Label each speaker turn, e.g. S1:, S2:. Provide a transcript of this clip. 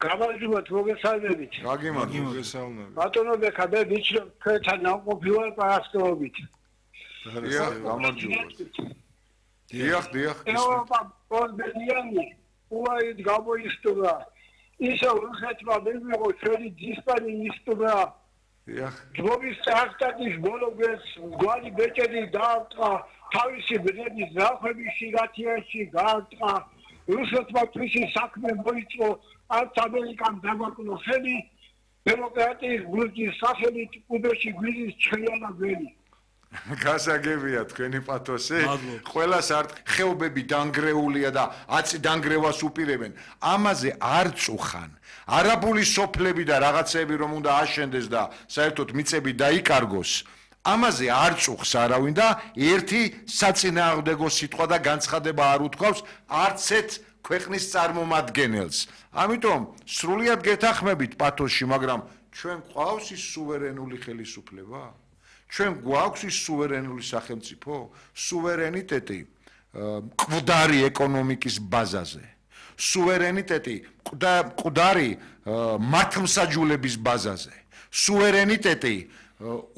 S1: გამარჯობათ მოგესალმებით.
S2: გაგიმარჯობთ.
S1: ბატონო ბექა მე ვიჩნევ თქვენთან ნამყოფი ვარ პარასკევობით.
S2: გამარჯობათ. დიახ.
S1: ევროპა პრეზიდენტი უაიდ გამოისტურა. ისე რუსეთმა მიღო ჩვენი დისპანი ისტურა.
S2: დიახ.
S1: ჯგუფის აქტატის ბოლოგეს გვარი ბეჭედი დაარტყა თავისი ბნების ზახების შიგათიაში გაარტყა. რუსეთმა თვისი საქმე მოიწყო არც ამერიკამ დაგვაკლო ხელი დემოკრატიის გულჯის სახელით უბეში გვირის ჩხლიანა გველი.
S2: გასაგებია თქვენი პათოსი. ყველას არ ხეობები დანგრეულია და აცი დანგრევას უპირებენ. ამაზე არ წუხან. არაბული სოფლები და რაღაცები რომ უნდა აშენდეს და საერთოდ მიწები დაიკარგოს. ამაზე არ წუხს არავინ და ერთი საწინააღმდეგო სიტყვა და განცხადება არ უთქვავს არცეთ ქვეყნის წარმომადგენელს. ამიტომ სრულიად გეთანხმებით პათოსში, მაგრამ ჩვენ გვყავს ის სუვერენული ხელისუფლება? ჩვენ გვაქვს ის სუვერენული სახელმწიფო? სუვერენიტეტი მკვდარი ეკონომიკის ბაზაზე. სუვერენიტეტი მკვდარი მართლმსაჯულების ბაზაზე. სუვერენიტეტი